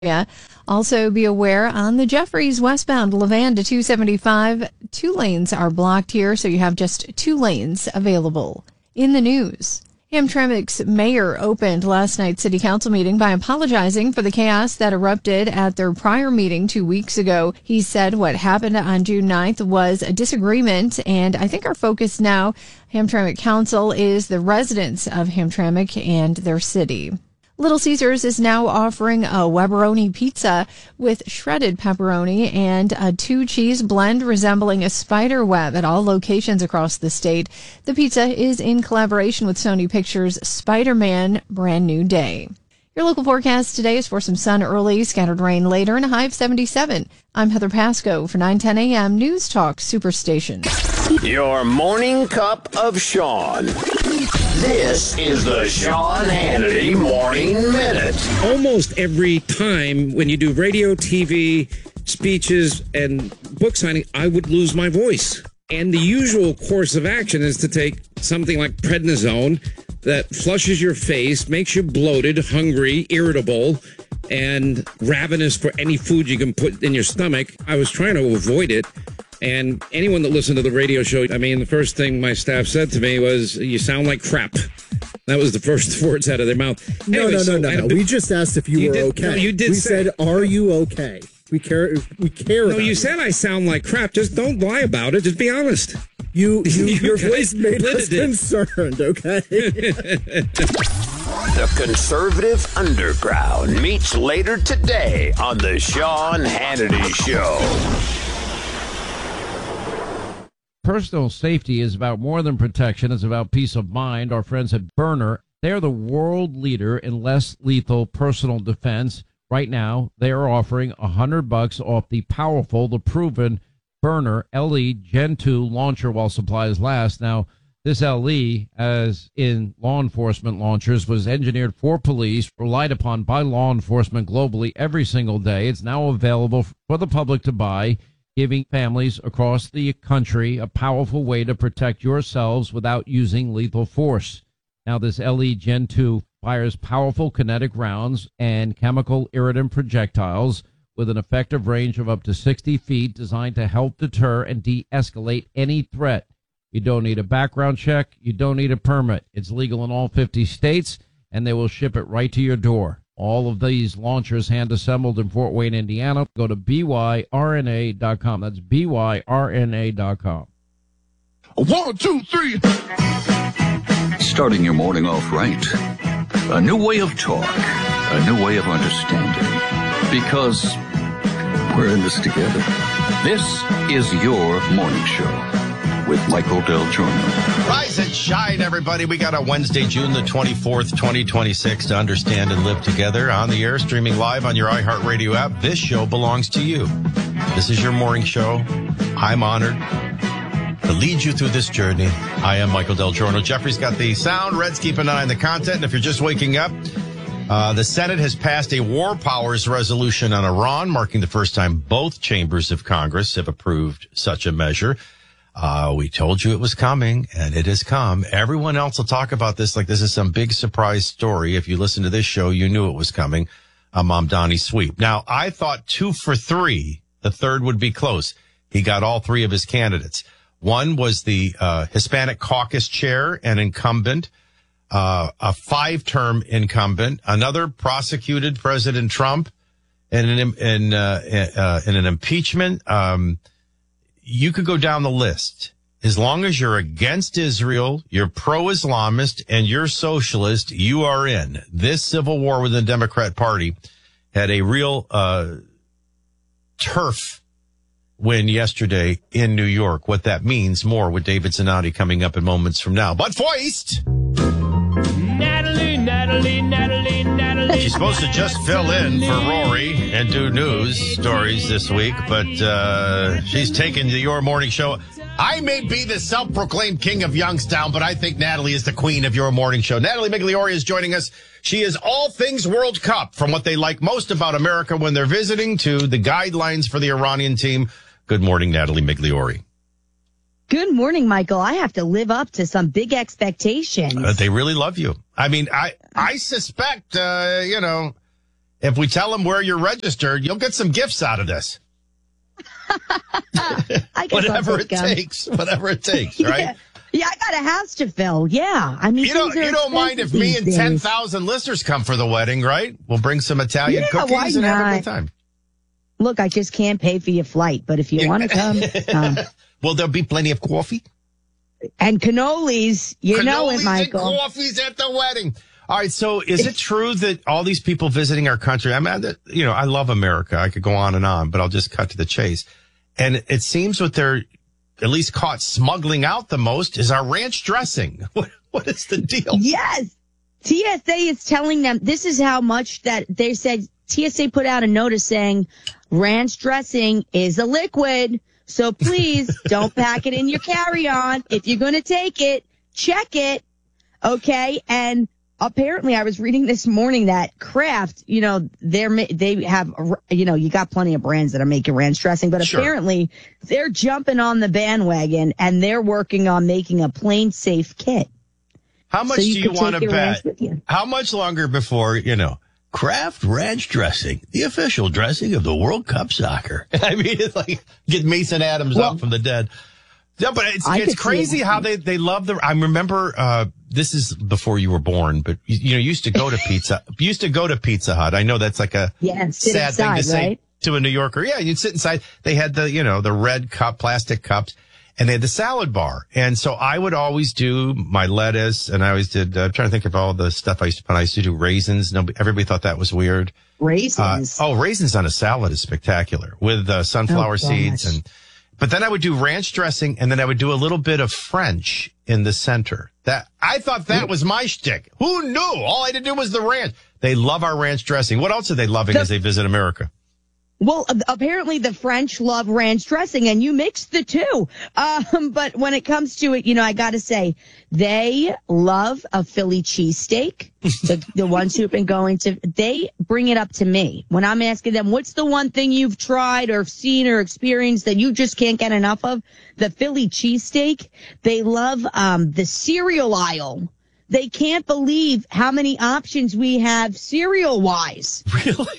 Yeah. Also be aware on the Jeffries westbound Levan to 275, 2 lanes are blocked here, so you have just 2 lanes available. In the news, Hamtramck's mayor opened last night's city council meeting by apologizing for the chaos that erupted at their prior meeting 2 weeks ago. He said what happened on June 9th was a disagreement, and I think our focus now, Hamtramck Council, is the residents of Hamtramck and their city. Little Caesars is now offering a Webberoni pizza with shredded pepperoni and a 2-cheese blend resembling a spider web at all locations across the state. The pizza is in collaboration with Sony Pictures' Spider-Man Brand New Day. Your local forecast today is for some sun early, scattered rain later, and a high of 77. I'm Heather Pasco for 9:10 a.m. News Talk Superstation. Your morning cup of Sean. This is the Sean Hannity Morning Minute. Almost every time when you do radio, TV, speeches, and book signing, I would lose my voice. And the usual course of action is to take something like prednisone that flushes your face, makes you bloated, hungry, irritable, and ravenous for any food you can put in your stomach. I was trying to avoid it. And anyone that listened to the radio show, the first thing my staff said to me was, "You sound like crap." That was the first words out of their mouth. No. We just asked if you were okay. No, you did. We said, "Are you okay?" We care. No, about you said I sound like crap. Just don't lie about it. Just be honest. Your voice made us concerned. Okay. The Conservative Underground meets later today on the Sean Hannity Show. Personal safety is about more than protection. It's about peace of mind. Our friends at Byrna, they're the world leader in less lethal personal defense. Right now, they are offering $100 off the powerful, the proven Byrna LE Gen 2 launcher while supplies last. Now, this LE, as in law enforcement launchers, was engineered for police, relied upon by law enforcement globally every single day. It's now available for the public to buy, giving families across the country a powerful way to protect yourselves without using lethal force. Now, this LE Gen 2 fires powerful kinetic rounds and chemical irritant projectiles with an effective range of up to 60 feet, designed to help deter and de-escalate any threat. You don't need a background check. You don't need a permit. It's legal in all 50 states, and they will ship it right to your door. All of these launchers hand-assembled in Fort Wayne, Indiana. Go to byrna.com. That's byrna.com. 1, 2, 3. Starting your morning off right. A new way of talk. A new way of understanding. Because we're in this together. This is your morning show with Michael Del Giorno. Rise and shine, everybody. We got a Wednesday, June the 24th, 2026 to understand and live together on the air, streaming live on your iHeartRadio app. This show belongs to you. This is your morning show. I'm honored to lead you through this journey. I am Michael Del Giorno. Jeffrey's got the sound. Red's keeping an eye on the content. And if you're just waking up, the Senate has passed a war powers resolution on Iran, marking the first time both chambers of Congress have approved such a measure. We told you it was coming, and it has come. Everyone else will talk about this like this is some big surprise story. If you listen to this show, you knew it was coming. Mamdani sweep. Now, I thought 2 for 3, the third would be close. He got all 3 of his candidates. One was the Hispanic Caucus chair and incumbent, a 5-term incumbent, another prosecuted President Trump in an impeachment. You could go down the list. As long as you're against Israel, you're pro-Islamist, and you're socialist, you are in. This civil war within the Democrat Party had a real turf win yesterday in New York. What that means, more with David Zanotti coming up in moments from now. But first, Natalie. She's supposed to just fill in for Rory and do news stories this week, but she's taken to your morning show. I may be the self-proclaimed king of Youngstown, but I think Natalie is the queen of your morning show. Natalie Migliore is joining us. She is all things World Cup, from what they like most about America when they're visiting to the guidelines for the Iranian team. Good morning, Natalie Migliore. Good morning, Michael. I have to live up to some big expectations. They really love you. I mean, I suspect, If we tell them where you're registered, you'll get some gifts out of this. Whatever it takes, right? Yeah, I got a house to fill. Yeah. I mean, you don't mind if me and 10,000 listeners come for the wedding, right? We'll bring some Italian cookies and have a good time. Look, I just can't pay for your flight, but if you want to come. Will there be plenty of coffee? And cannolis. You know it, Michael. And coffees at the wedding. All right, so is it true that all these people visiting our country, I mean, I love America. I could go on and on, but I'll just cut to the chase. And it seems what they're at least caught smuggling out the most is our ranch dressing. What is the deal? Yes. TSA is telling them this is how much that they said. TSA put out a notice saying ranch dressing is a liquid. So please don't pack it in your carry-on. If you're going to take it, check it. Okay. And apparently, I was reading this morning that Kraft, they have, you got plenty of brands that are making ranch dressing, but apparently they're jumping on the bandwagon and they're working on making a plain safe kit. How much do you want to bet? How much longer before, Kraft ranch dressing, the official dressing of the World Cup soccer? I mean, it's like get Mason Adams up from the dead. No, but it's crazy how they love I remember, this is before you were born, but you used to go to Pizza Hut. I know that's like a sad thing to say to a New Yorker. Yeah, you'd sit inside. They had the red plastic cups, and they had the salad bar. And so I would always do my lettuce, and I always did, I'm trying to think of all the stuff I used to put. I used to do raisins. Everybody thought that was weird. Raisins? Raisins on a salad is spectacular with sunflower seeds But then I would do ranch dressing, and then I would do a little bit of French in the center. I thought that was my shtick. Who knew? All I had to do was the ranch. They love our ranch dressing. What else are they loving as they visit America? Well, apparently the French love ranch dressing, and you mix the two. But when it comes to it, I got to say, they love a Philly cheesesteak. The ones who've been going to, they bring it up to me. When I'm asking them, what's the one thing you've tried or seen or experienced that you just can't get enough of? The Philly cheesesteak. They love the cereal aisle. They can't believe how many options we have cereal-wise. Really?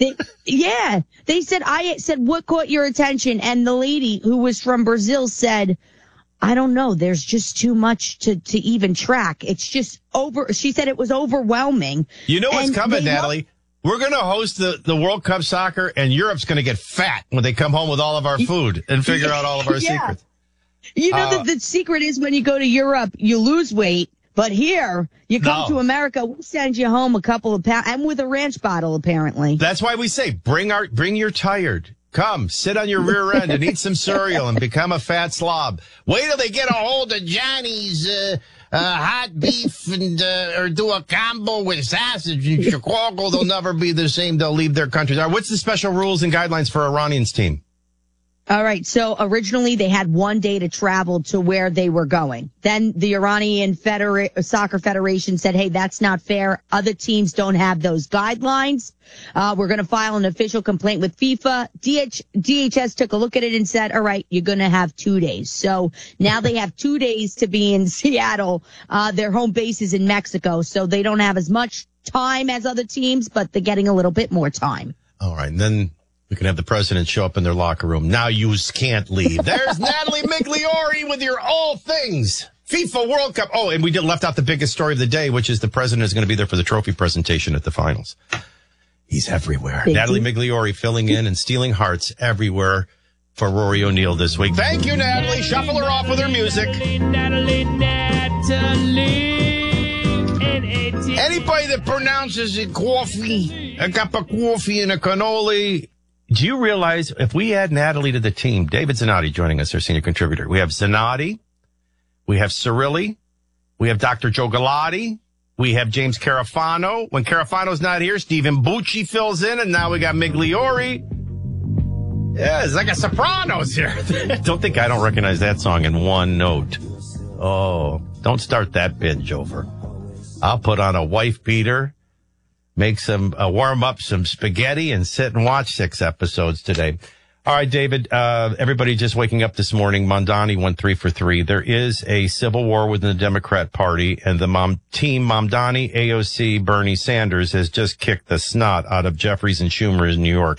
They said, I said, what caught your attention? And the lady who was from Brazil said, I don't know. There's just too much to even track. It's just she said it was overwhelming. You know what's coming, Natalie? We're going to host the World Cup soccer, and Europe's going to get fat when they come home with all of our food and figure out all of our secrets. You know, the secret is when you go to Europe, you lose weight. But here, you come to America, we'll send you home a couple of pounds, and with a ranch bottle, apparently. That's why we say, bring your tired. Come, sit on your rear end and eat some cereal and become a fat slob. Wait till they get a hold of Johnny's hot beef and or do a combo with sausage in Chicago. They'll never be the same. They'll leave their countries. All right, what's the special rules and guidelines for Iranian's team? All right. So originally they had 1 day to travel to where they were going. Then the Iranian Soccer Federation said, hey, that's not fair. Other teams don't have those guidelines. We're going to file an official complaint with FIFA. DHS took a look at it and said, all right, you're going to have 2 days. So now they have 2 days to be in Seattle. Their home base is in Mexico. So they don't have as much time as other teams, but they're getting a little bit more time. All right. And then we can have the president show up in their locker room. Now you can't leave. There's Natalie Migliore with your all things. FIFA World Cup. Oh, and we left out the biggest story of the day, which is the president is going to be there for the trophy presentation at the finals. He's everywhere. Natalie Migliore filling in and stealing hearts everywhere for Rory O'Neal this week. Thank you, Natalie. Shuffle her off with her music. Natalie. Anybody that pronounces it coffee, a cup of coffee and a cannoli. Do you realize if we add Natalie to the team, David Zanotti joining us, our senior contributor. We have Zanotti, we have Cirilli, we have Dr. Joe Galati, we have James Carafano. When Carafano's not here, Stephen Bucci fills in, and now we got Migliore. Yeah, it's like a Sopranos here. Don't think I don't recognize that song in one note. Oh, don't start that binge over. I'll put on a wife beater, make some warm up some spaghetti, and sit and watch 6 episodes today. All right, David, everybody just waking up this morning. Mamdani went 3 for 3. There is a civil war within the Democrat Party, and the team Mamdani, AOC, Bernie Sanders has just kicked the snot out of Jeffries and Schumer in New York.